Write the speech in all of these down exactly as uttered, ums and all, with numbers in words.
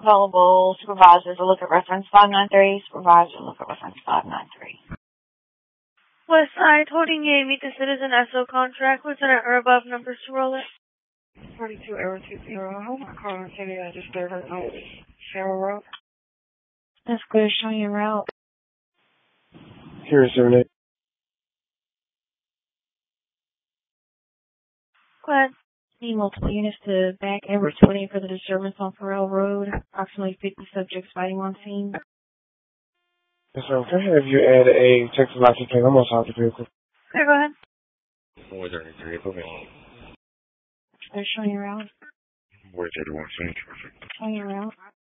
Available supervisors will look at reference five nine three. Supervisor will look at reference five nine three. West Side, holding a meet the citizen S O contract, Lieutenant or above numbers to roll it. forty-two Arrow two zero, Carl City, I just there right now. Cheryl Road. That's good, showing your route. Here is seven eight. Go ahead. Need multiple units to back Edward twenty for the disturbance on Farrell Road. Approximately fifty subjects fighting on scene. Yes, sir. Can I have you add a Texas license plate? I'm outside the vehicle. Okay, go ahead. four thirty-three, put me on. They're showing your route. four thirty-one, same traffic. Showing your route.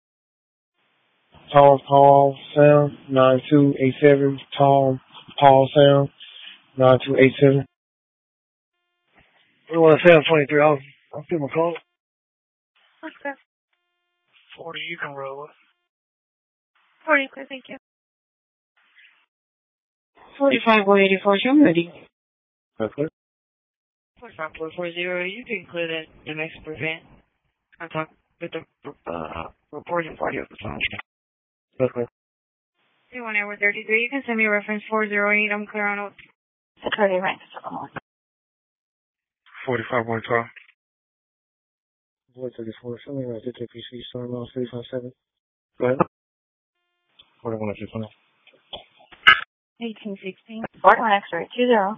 Tall Paul Sound, nine two eight seven. Tall Paul Sound, nine two eight seven. We want to Sound twenty-three. I'll, I'll give him a call. Okay. forty, you can roll it. forty, clear, thank you. forty-five one eighty-four, I'm ready. That's good. forty-five four four zero, you can clear that the next prevent. I'll talk with the uh, reporting party at the time. That's good. two one Edward thirty-three, you can send me a reference four zero eight, I'm clear on it. Security rank seven one. forty-five one twelve. Voice thirty-four, something like that. P C, Storm Mouse three five seven. Go ahead. forty-one six one. eighteen sixteen. forty-one X-ray two zero.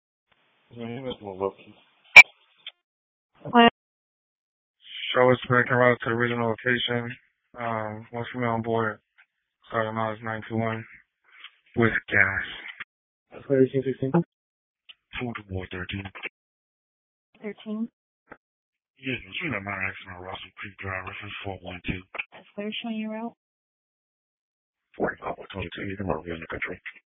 What? Show us back and route to the original location. Um, once we're on board, starting miles nine two one with gas. eighteen sixteen. four to four thirteen. thirteen. Yes, between that minor accident on Russell Creek Drive, reference four one two. That's clear, showing your route. forty-five twenty-two, you can mark me in the country.